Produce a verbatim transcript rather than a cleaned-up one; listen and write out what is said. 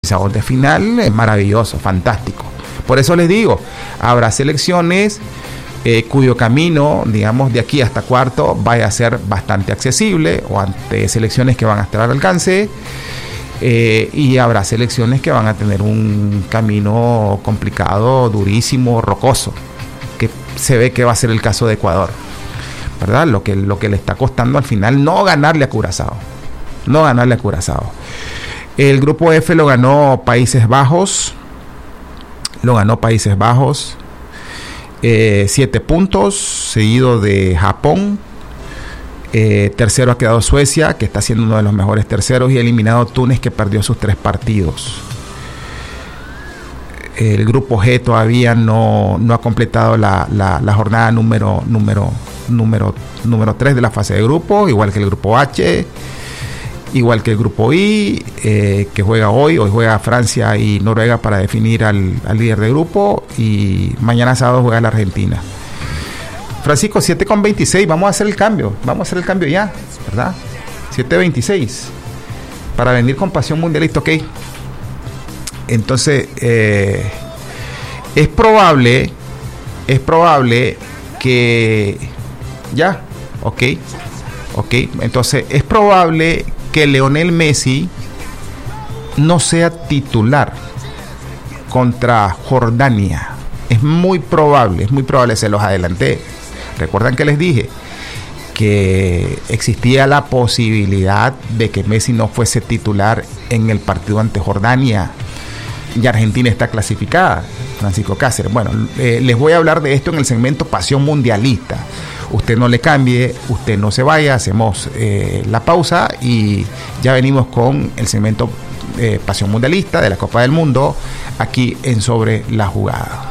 sabor de final es maravilloso, fantástico. Por eso les digo, habrá selecciones eh, cuyo camino, digamos, de aquí hasta cuarto vaya a ser bastante accesible, o ante selecciones que van a estar al alcance, eh, y habrá selecciones que van a tener un camino complicado, durísimo, rocoso, que se ve que va a ser el caso de Ecuador, ¿verdad? Lo que, lo que le está costando al final no ganarle a Curazao, no ganarle a Curazao. El grupo F lo ganó Países Bajos, lo ganó Países Bajos, eh, siete puntos, seguido de Japón. Eh, tercero ha quedado Suecia, que está siendo uno de los mejores terceros, y eliminado Túnez, que perdió sus tres partidos. El grupo G todavía no, no ha completado la, la, la jornada número, número, número, número tres de la fase de grupo, igual que el grupo H. Igual que el grupo I, eh, que juega hoy, hoy juega Francia y Noruega para definir al, al líder de grupo, y mañana sábado juega la Argentina. Francisco, siete con veintiséis, vamos a hacer el cambio, vamos a hacer el cambio ya, ¿verdad? siete veintiséis, para venir con Pasión Mundialista, ok. Entonces, eh, es probable, es probable que, ya, ok, ok, entonces es probable que Lionel Messi no sea titular contra Jordania. Es muy probable, es muy probable, se los adelanté. Recuerdan que les dije que existía la posibilidad de que Messi no fuese titular en el partido ante Jordania, y Argentina está clasificada. Francisco Cáceres, bueno, eh, les voy a hablar de esto en el segmento Pasión Mundialista. Usted no le cambie, usted no se vaya, hacemos eh, la pausa y ya venimos con el segmento eh, Pasión Mundialista de la Copa del Mundo aquí en Sobre la Jugada.